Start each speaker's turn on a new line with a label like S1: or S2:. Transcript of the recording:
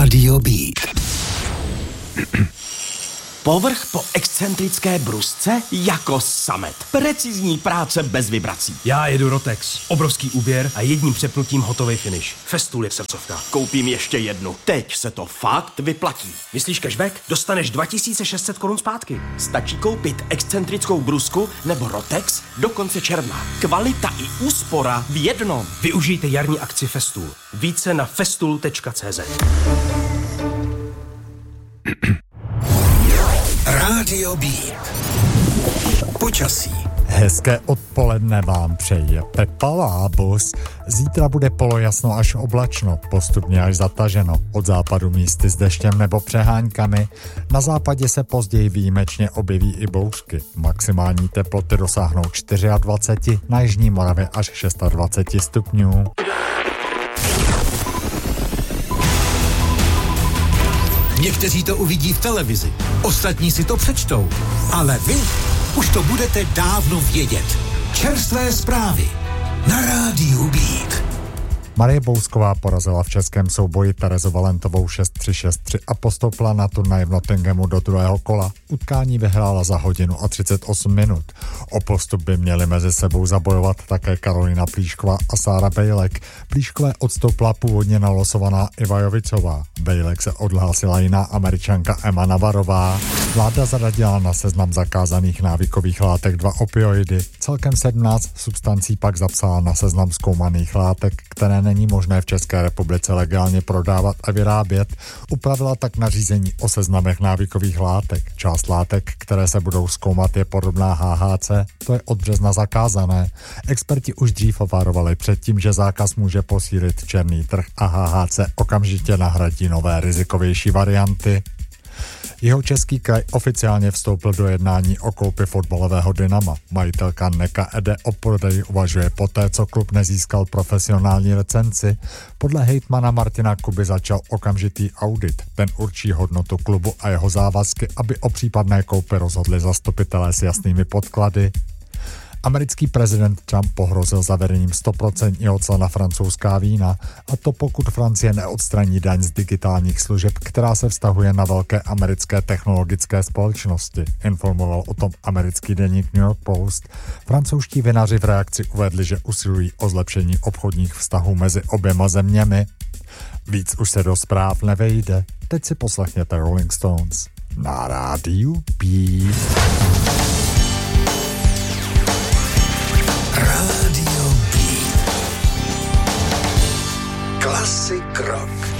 S1: Rádio Beat.
S2: Povrch po excentrické brusce jako samet. Precizní práce bez vibrací.
S3: Já jedu Rotex. Obrovský úběr a jedním přepnutím hotový finish. Festool je srdcovka.
S2: Koupím ještě jednu. Teď se to fakt vyplatí.
S3: Myslíš cashback? Dostaneš 2600 korun zpátky.
S2: Stačí koupit excentrickou brusku nebo Rotex do konce června. Kvalita i úspora v jednom.
S3: Využijte jarní akci Festool. Více na festool.cz.
S1: Rádio Beat. Počasí.
S4: Hezké odpoledne vám přeje Pepa Lábus. Zítra bude polojasno až oblačno, postupně až zataženo. Od západu místy s deštěm nebo přeháňkami. Na západě se později výjimečně objeví i bouřky. Maximální teploty dosáhnou 24, na jižní Moravě až 26 stupňů.
S1: Někteří to uvidí v televizi, ostatní si to přečtou, ale vy už to budete dávno vědět. Čerstvé zprávy na Rádiu Beat.
S4: Marie Bousková porazila v českém souboji Terezu Valentovou 6-3, 6-3 a postoupila na turnaj v Nottinghamu do druhého kola. Utkání vyhrála za hodinu a 38 minut. O postup by měli mezi sebou zabojovat také Karolina Plíšková a Sára Bejlek. Plíškové odstoupila původně nalosovaná Iva Jovicová. Bejlek se odhlásila jiná Američanka Emma Navarová. Vláda zaradila na seznam zakázaných návykových látek 2 opioidy. Celkem 17 substancí pak zapsala na seznam zkoumaných látek, které není možné v České republice legálně prodávat a vyrábět. Upravila tak nařízení o seznamech návykových látek. Část látek, které se budou zkoumat, je podobná HHC, to je od března zakázané. Experti už dřív varovali před tím, že zákaz může posílit černý trh a HHC okamžitě nahradí nové rizikovější varianty. Jihočeský kraj oficiálně vstoupil do jednání o koupi fotbalového Dynama. Majitelka Neka Ede o prodeji uvažuje poté, co klub nezískal profesionální licenci. Podle hejtmana Martina Kuby začal okamžitý audit. Ten určí hodnotu klubu a jeho závazky, aby o případné koupi rozhodli zastupitelé s jasnými podklady. Americký prezident Trump pohrozil zavedením 100% cla na francouzská vína, a to pokud Francie neodstraní daň z digitálních služeb, která se vztahuje na velké americké technologické společnosti. Informoval o tom americký deník New York Post. Francouzští vinaři v reakci uvedli, že usilují o zlepšení obchodních vztahů mezi oběma zeměmi. Víc už se do zpráv nevejde. Teď si poslechněte Rolling Stones na Rádiu Beat.
S1: Rádio Beat. Klasik rock.